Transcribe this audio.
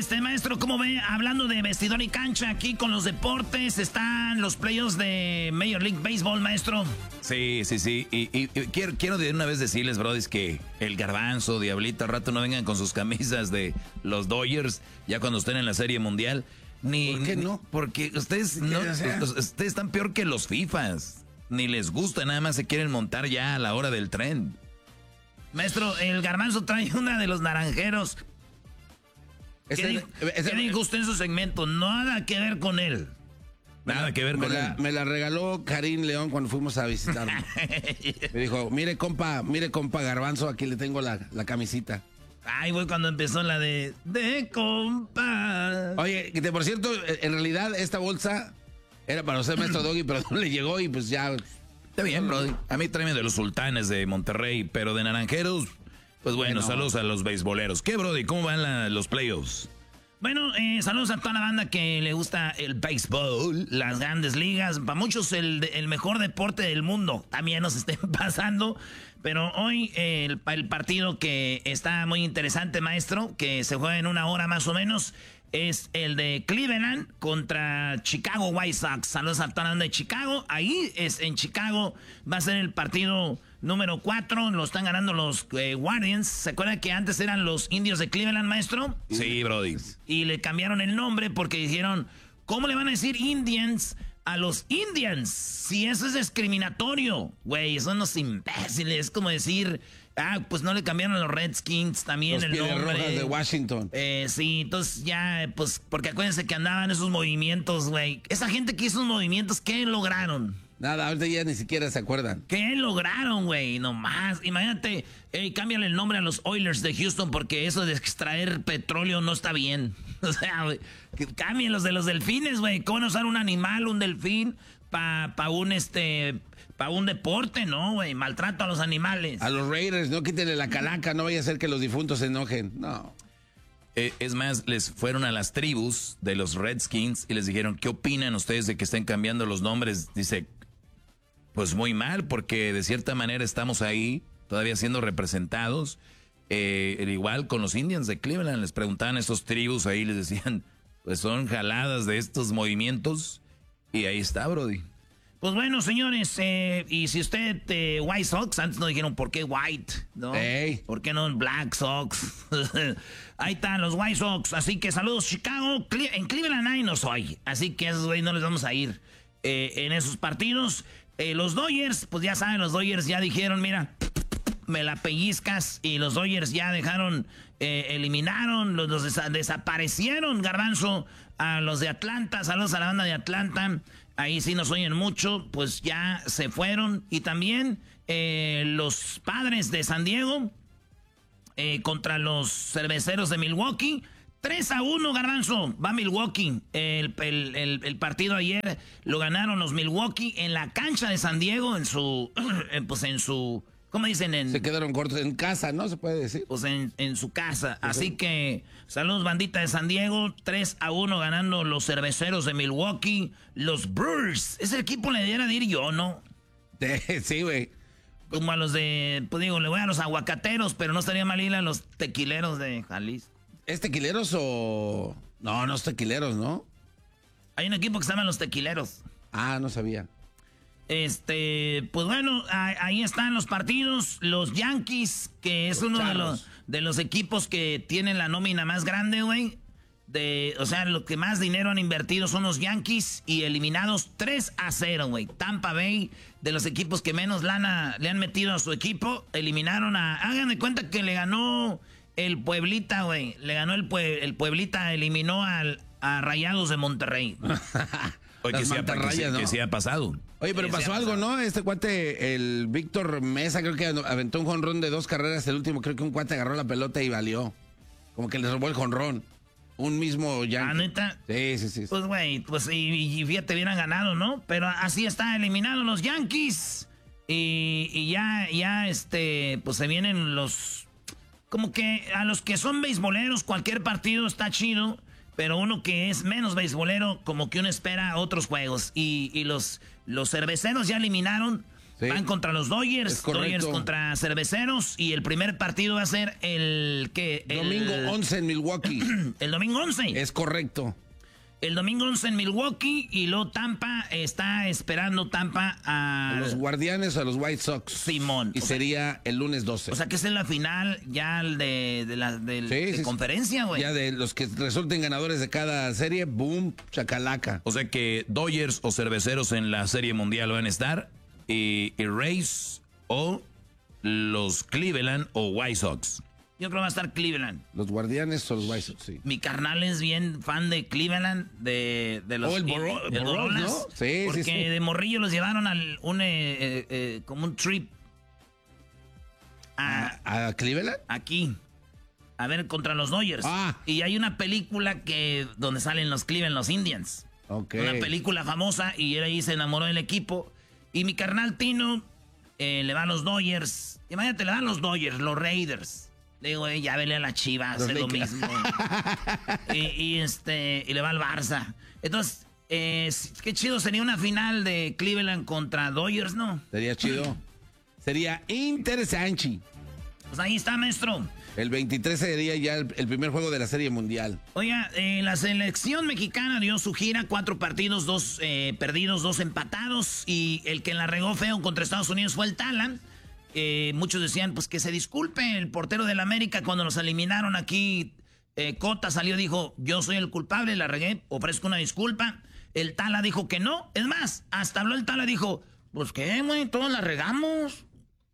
maestro, ¿cómo ve? Hablando de vestidor y cancha, aquí con los deportes, están los playoffs de Major League Baseball, maestro. Sí. Y quiero de una vez decirles, brodis, que el Garbanzo, Diablito, al rato no vengan con sus camisas de los Dodgers, ya cuando estén en la Serie Mundial. ¿Por qué no? Porque ustedes están peor que los FIFAs. Ni les gusta, nada más se quieren montar ya a la hora del tren. Maestro, el Garbanzo trae una de los naranjeros. ¿Qué dijo usted en su segmento? Nada que ver con él. Nada que ver con él. Me la regaló Karim León cuando fuimos a visitarlo. Me dijo, mire compa Garbanzo, aquí le tengo la camisita. Ay, güey, cuando empezó la de compa. Oye, que por cierto, en realidad esta bolsa era para usted, maestro Doggy, pero no le llegó y pues ya. Está bien, bro. A mí tráeme de los Sultanes de Monterrey, pero de naranjeros, pues bueno, saludos a los beisboleros. ¿Qué, brody? ¿Cómo van los playoffs? Bueno, saludos a toda la banda que le gusta el béisbol, las grandes ligas. Para muchos el mejor deporte del mundo. También nos estén pasando. Pero hoy el partido que está muy interesante, maestro, que se juega en 1 hora más o menos, es el de Cleveland contra Chicago White Sox. Saludos a toda la banda de Chicago. Ahí es en Chicago, va a ser el partido número 4. Lo están ganando los Guardians. ¿Se acuerdan que antes eran los Indios de Cleveland, maestro? Sí, brody. Y le cambiaron el nombre porque dijeron, ¿cómo le van a decir Indians a los Indians? Si eso es discriminatorio, güey, son unos imbéciles. Es como decir, pues no le cambiaron a los Redskins también el nombre. Los Pieles Rojas de Washington. Sí, entonces ya, pues, porque acuérdense que andaban esos movimientos, güey. Esa gente que hizo esos movimientos, ¿qué lograron? Nada, ahorita ya ni siquiera se acuerdan. ¿Qué lograron, güey? Nomás, imagínate, cámbiale el nombre a los Oilers de Houston porque eso de extraer petróleo no está bien. O sea, güey, cámbienlos de los delfines, güey. ¿Cómo no usar un animal, un delfín, pa un deporte, no, güey? Maltrato a los animales. A los Raiders, no quítenle la calaca, no vaya a ser que los difuntos se enojen, no. Es más, les fueron a las tribus de los Redskins y les dijeron, ¿qué opinan ustedes de que estén cambiando los nombres? Dice, pues muy mal, porque de cierta manera estamos ahí todavía siendo representados. Igual con los Indians de Cleveland, les preguntaban a estos tribus ahí, les decían, pues son jaladas de estos movimientos. Y ahí está, brody. Pues bueno, señores, y si usted, White Sox, antes no dijeron por qué White, ¿no? Hey. ¿Por qué no Black Sox? Ahí están los White Sox, así que saludos Chicago, en Cleveland ahí no soy, así que esos güey no les vamos a ir en esos partidos. Los Dodgers, pues ya saben, los Dodgers ya dijeron, mira, me la pellizcas, y los Dodgers ya dejaron, eliminaron, desaparecieron, Garbanzo, a los de Atlanta. Saludos a la banda de Atlanta. Ahí sí nos oyen mucho, pues ya se fueron. Y también los Padres de San Diego contra los Cerveceros de Milwaukee. 3-1, Garbanzo, va Milwaukee. El partido ayer lo ganaron los Milwaukee en la cancha de San Diego, en su, ¿cómo dicen? Se quedaron cortos en casa, ¿no? Se puede decir. Pues en su casa. Así que, saludos, bandita de San Diego. 3-1 ganando los Cerveceros de Milwaukee. Los Brewers. Ese equipo le diera de ir yo, ¿no? Sí, güey. Como a los de, pues digo, le voy a los aguacateros, pero no estaría mal ir a los tequileros de Jalisco. ¿Es tequileros o...? No es tequileros, ¿no? Hay un equipo que se llama los tequileros. Ah, no sabía. Pues bueno, ahí están los partidos. Los Yankees, que es uno de los equipos que tienen la nómina más grande, güey. O sea, lo que más dinero han invertido son los Yankees, y eliminados 3-0, güey. Tampa Bay, de los equipos que menos lana le han metido a su equipo, eliminaron hagan de cuenta que le ganó el Pueblita, güey. Le ganó el Pueblita, eliminó a Rayados de Monterrey. Oye, que sí ha pasado. Oye, pero pasó algo, ¿no? Este cuate, el Víctor Mesa, creo que aventó un jonrón de 2 carreras. El último, creo que un cuate agarró la pelota y valió. Como que le robó el jonrón. Un mismo Yankee. ¿Ah, neta? Sí. Pues, güey, pues y fíjate, hubieran ganado, ¿no? Pero así está eliminados los Yankees. Y ya, pues se vienen los... Como que a los que son beisboleros, cualquier partido está chido. Pero uno que es menos beisbolero, como que uno espera otros juegos. Y los cerveceros ya eliminaron Sí. Van contra los Dodgers, Dodgers contra Cerveceros, y el primer partido va a ser el domingo 11 en Milwaukee. El domingo 11. Es correcto. El domingo 11 en Milwaukee, y luego Tampa está esperando a los Guardianes o a los White Sox. Simón. Y sería el lunes 12. O sea que esa es la final ya de conferencia, güey. Ya de los que resulten ganadores de cada serie, boom, chacalaca. O sea que Dodgers o Cerveceros en la Serie Mundial van a estar, y Rays o los Cleveland o White Sox. Yo creo que va a estar Cleveland. Los Guardianes o los White Sox, sí. Mi carnal es bien fan de Cleveland, de los... el Boros, ¿no? Sí, porque sí. de morrillo los llevaron como un trip. ¿A Cleveland? Aquí. A ver, contra los Dodgers. Y hay una película donde salen los Cleveland, los Indians. Okay. Una película famosa, y él ahí se enamoró del equipo. Y mi carnal Tino le va a los Dodgers. Imagínate, le van los Dodgers, los Raiders. Le digo, ya vele a la Chivas, hace lo mismo. y le va al Barça. Entonces, qué chido sería una final de Cleveland contra Dodgers, ¿no? Sería chido. Sería interesante. Pues ahí está, maestro. El 23 sería ya el primer juego de la Serie Mundial. Oiga, la selección mexicana dio su gira, 4 partidos, 2 perdidos, 2 empatados, y el que la regó feo contra Estados Unidos fue el Tala. Muchos decían, pues que se disculpe el portero del América cuando nos eliminaron aquí. Cota salió, dijo, yo soy el culpable, la regué, ofrezco una disculpa. El Tala dijo que no. Es más, hasta habló el Tala, dijo, pues qué, güey, todos la regamos.